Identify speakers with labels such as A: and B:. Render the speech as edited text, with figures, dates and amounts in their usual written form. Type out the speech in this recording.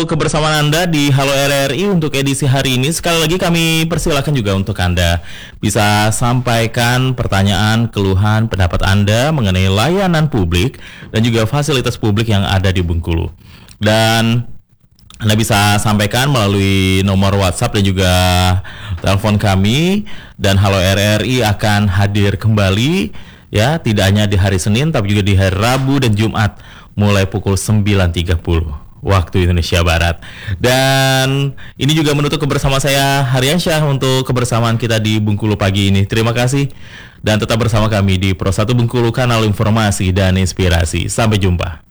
A: Kebersamaan Anda di Halo RRI untuk edisi hari ini. Sekali lagi kami persilakan juga untuk Anda bisa sampaikan pertanyaan, keluhan, pendapat Anda mengenai layanan publik dan juga fasilitas publik yang ada di Bengkulu. Dan Anda bisa sampaikan melalui nomor WhatsApp dan juga telepon kami, dan Halo RRI akan hadir kembali ya, tidak hanya di hari Senin tapi juga di hari Rabu dan Jumat mulai pukul 9.30 waktu Indonesia Barat. Dan ini juga menutup kebersamaan saya Haryansyah untuk kebersamaan kita di Bengkulu pagi ini. Terima kasih dan tetap bersama kami di Pro 1 Bengkulu, kanal informasi dan inspirasi. Sampai jumpa.